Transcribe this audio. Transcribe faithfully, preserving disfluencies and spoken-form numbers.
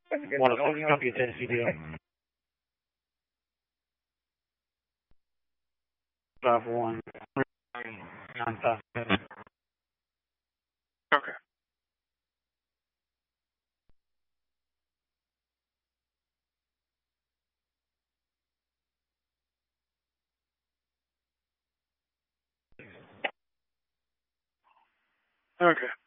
Bueno, copy test video. Drive one. Nine five seven. Okay. Okay.